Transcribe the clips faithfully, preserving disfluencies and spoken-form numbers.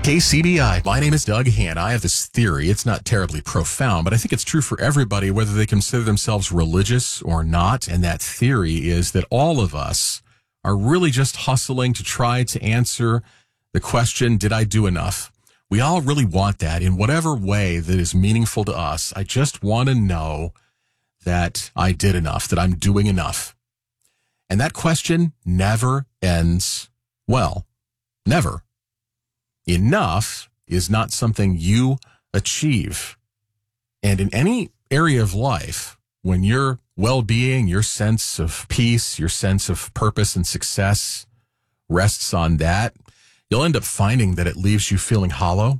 K C B I. My name is Doug Hand. I have this theory. It's not terribly profound, but I think it's true for everybody, whether they consider themselves religious or not. And that theory is that all of us are really just hustling to try to answer the question, did I do enough? We all really want that in whatever way that is meaningful to us. I just want to know that I did enough, that I'm doing enough. And that question never ends well. Never. Enough is not something you achieve. And in any area of life, when your well-being, your sense of peace, your sense of purpose and success rests on that, you'll end up finding that it leaves you feeling hollow.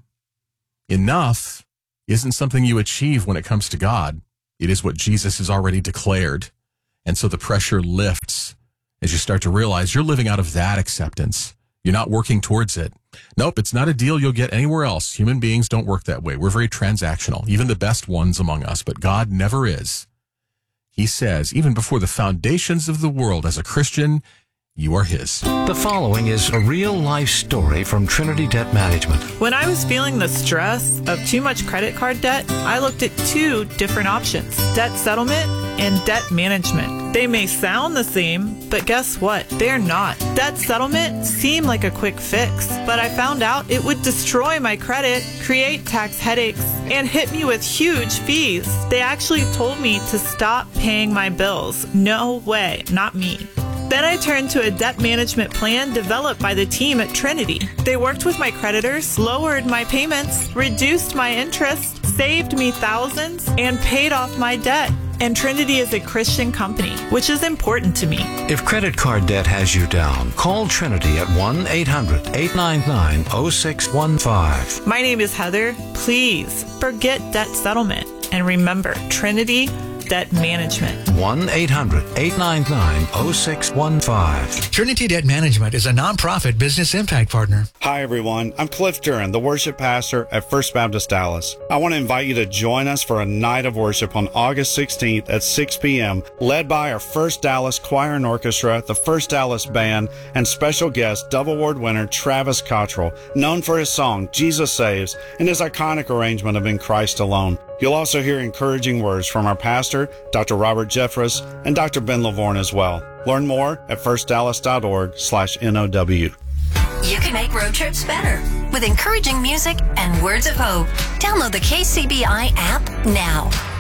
Enough isn't something you achieve when it comes to God. It is what Jesus has already declared. And so the pressure lifts as you start to realize you're living out of that acceptance. You're not working towards it. Nope, it's not a deal you'll get anywhere else. Human beings don't work that way. We're very transactional, even the best ones among us, but God never is. He says, even before the foundations of the world, as a Christian, you are His. The following is a real-life story from Trinity Debt Management. When I was feeling the stress of too much credit card debt, I looked at two different options, debt settlement and debt management. They may sound the same, but guess what? They're not. Debt settlement seemed like a quick fix, but I found out it would destroy my credit, create tax headaches, and hit me with huge fees. They actually told me to stop paying my bills. No way, not me. Then I turned to a debt management plan developed by the team at Trinity. They worked with my creditors, lowered my payments, reduced my interest, saved me thousands, and paid off my debt. And Trinity is a Christian company, which is important to me. If credit card debt has you down, call Trinity at one eight hundred, eight nine nine, zero six one five. My name is Heather. Please forget debt settlement and remember Trinity Debt Management. one eight hundred, eight nine nine, zero six one five. Trinity Debt Management is a nonprofit business impact partner. Hi, everyone. I'm Cliff Duran, the worship pastor at First Baptist Dallas. I want to invite you to join us for a night of worship on August sixteenth at six p.m., led by our First Dallas Choir and Orchestra, the First Dallas Band, and special guest, Dove Award winner Travis Cottrell, known for his song, Jesus Saves, and his iconic arrangement of In Christ Alone. You'll also hear encouraging words from our pastor, Doctor Robert Jeffress, and Doctor Ben Lavorne as well. Learn more at first dallas dot org slash N O W. You can make road trips better with encouraging music and words of hope. Download the K C B I app now.